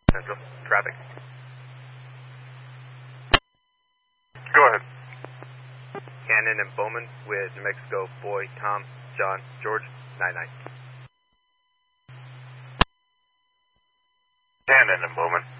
Central. Traffic. Go ahead. Cannon and Bowman with New Mexico, Boy, Tom, John, George, 99. Cannon and Bowman.